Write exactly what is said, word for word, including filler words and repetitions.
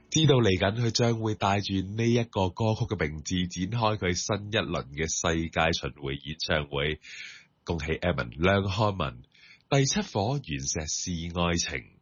知道嚟緊佢將會帶住呢一個歌曲嘅名字展開佢新一輪嘅世界巡迴演唱會。恭喜 Evan 梁漢文第七顆原石是愛情